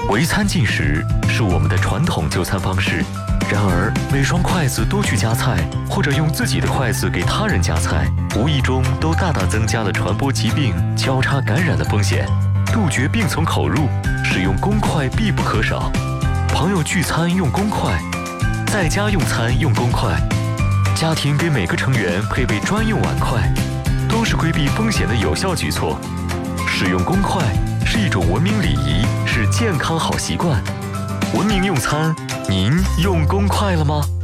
围餐进食是我们的传统就餐方式，然而每双筷子多去夹菜，或者用自己的筷子给他人夹菜，无意中都大大增加了传播疾病、交叉感染的风险。杜绝病从口入，使用公筷必不可少。朋友聚餐用公筷，在家用餐用公筷，家庭给每个成员配备专用碗筷，都是规避风险的有效举措。使用公筷是一种文明礼仪，是健康好习惯。文明用餐，您用公筷了吗？